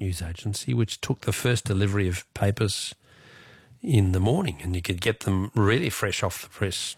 news agency which took the first delivery of papers in the morning, and you could get them really fresh off the press.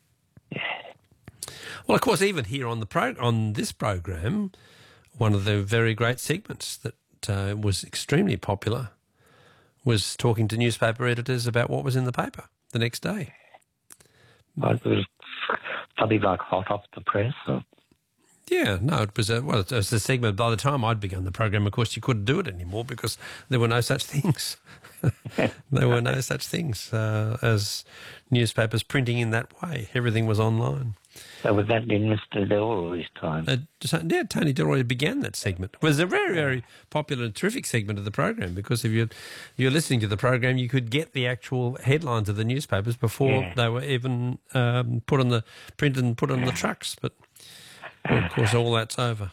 Well, of course, even here on on this program, one of the very great segments that was extremely popular was talking to newspaper editors about what was in the paper the next day. Well, it was probably like hot off the press. Or... Yeah, no, it was a segment. By the time I'd begun the program, of course, you couldn't do it anymore because there were no such things. There were no such things as newspapers printing in that way. Everything was online. So was that in Mr. Delroy's time? Yeah, Tony Delroy began that segment. It was a very, very popular and terrific segment of the program because if you're listening to the program, you could get the actual headlines of the newspapers before they were even put on the print and put on the trucks. But well, of course, all that's over.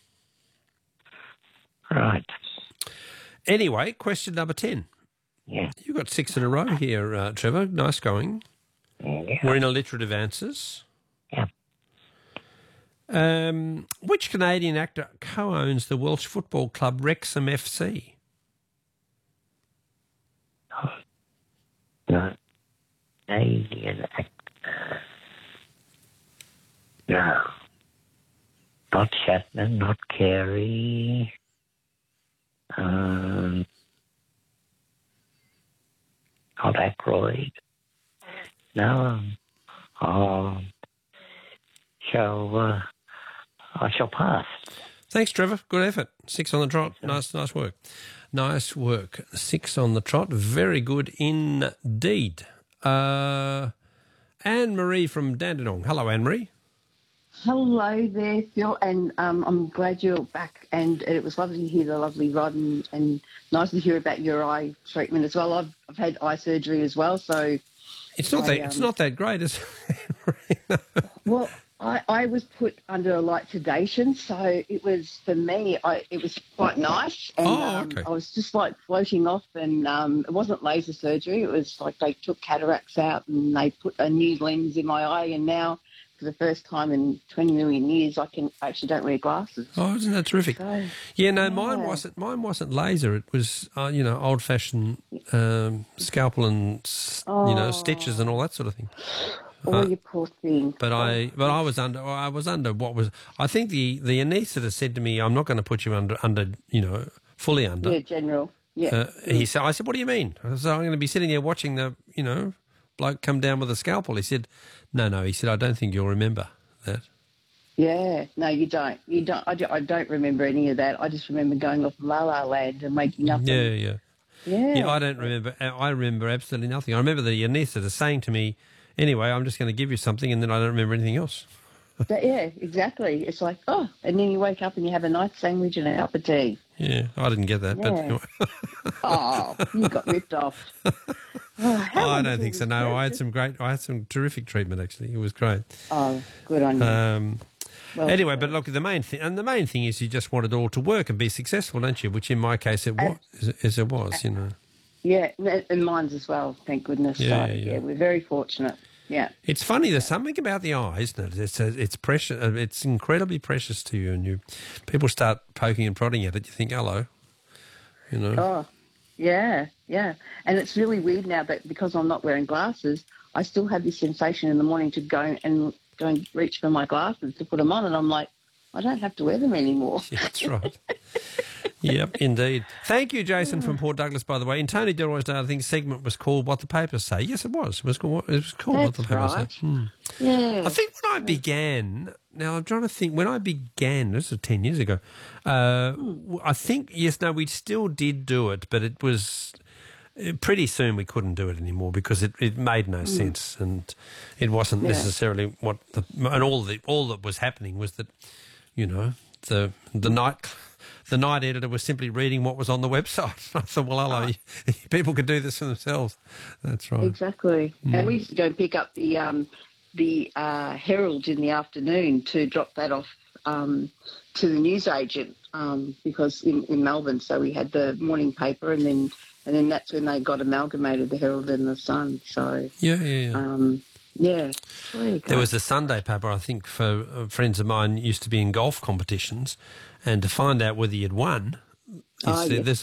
Right. Anyway, question number 10. Yeah. You got 6 in a row here, Trevor. Nice going. Yeah. We're in alliterative answers. Yeah. Which Canadian actor co-owns the Welsh football club Wrexham FC? No. Canadian actor. No. Not Shatner, not Carey. Not Aykroyd. No. I shall pass. Thanks, Trevor. Good effort. 6 on the trot. Nice work. Nice work. 6 on the trot. Very good indeed. Anne-Marie from Dandenong. Hello, Anne-Marie. Hello there, Phil, and I'm glad you're back, and it was lovely to hear the lovely Rod, and nice to hear about your eye treatment as well. I've had eye surgery as well, so... It's not that great, is it? Well, I was put under a light sedation, so it was, for me, it was quite nice, and okay. I was just like floating off, and it wasn't laser surgery, it was like they took cataracts out and they put a new lens in my eye, and now... for the first time in 20 million years, I actually don't wear glasses. Oh, isn't that terrific? So, mine wasn't laser. It was, old-fashioned scalpel and, stitches and all that sort of thing. Oh, you poor thing. But I was under what was, I think the anaesthetist said to me, I'm not going to put you under, fully under. Yeah, general. Yeah. I said, what do you mean? I said, I'm going to be sitting there watching the, bloke come down with a scalpel. He said, no. He said, I don't think you'll remember that. Yeah, no, you don't. You don't. I don't remember any of that. I just remember going off La La Land and waking up. Yeah. I don't remember. I remember absolutely nothing. I remember the anaesthetist saying to me, anyway, I'm just going to give you something, and then I don't remember anything else. Yeah, exactly. It's like, and then you wake up and you have a nice sandwich and a cup of tea. Yeah, I didn't get that. Yeah. But You got ripped off. I don't think so. No, I had some terrific treatment actually. It was great. Oh, good on you. Anyway, but look, the main thing is you just want it all to work and be successful, don't you? Which in my case it was, Yeah, and mine's as well. Thank goodness. Yeah, we're very fortunate. Yeah. It's funny. There's something about the eye, isn't it? It's precious. It's incredibly precious to you, and people start poking and prodding at it. You think, hello, Oh, yeah. And it's really weird now that because I'm not wearing glasses, I still have this sensation in the morning to go and reach for my glasses to put them on, and I'm like, I don't have to wear them anymore. Yeah, that's right. Yep, indeed. Thank you, Jason from Port Douglas, by the way. In Tony Delroy's day, I think segment was called What the Papers Say. Yes, it was. It was called What the Papers Say. Yeah. I think when I began, now I'm trying to think, when I began, this was 10 years ago, I think, we still did do it, but it was... pretty soon we couldn't do it anymore because it made no sense, and it wasn't necessarily what and all that was happening was that the night editor was simply reading what was on the website. I thought, well, hello, people could do this for themselves. That's right. Exactly. And we used to go and pick up the Herald in the afternoon to drop that off to the newsagent because in Melbourne, so we had the morning paper and then that's when they got amalgamated, the Herald and the Sun. So There was a Sunday paper, I think, for friends of mine used to be in golf competitions, and to find out whether you'd won, this